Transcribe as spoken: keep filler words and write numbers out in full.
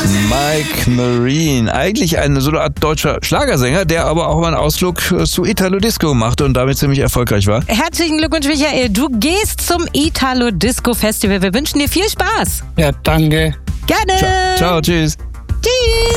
Mike Marine, eigentlich ein so eine Art deutscher Schlagersänger, der aber auch mal einen Ausflug zu Italo Disco machte und damit ziemlich erfolgreich war. Herzlichen Glückwunsch, Michael. Du gehst zum Italo Disco Festival. Wir wünschen dir viel Spaß. Ja, danke. Gerne. Ciao, ciao, tschüss. Tschüss.